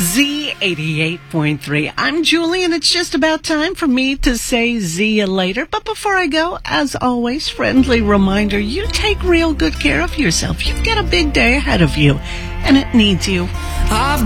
Z88.3. I'm Julie, and it's just about time for me to say see you later. But before I go, as always, friendly reminder, you take real good care of yourself. You've got a big day ahead of you, and it needs you.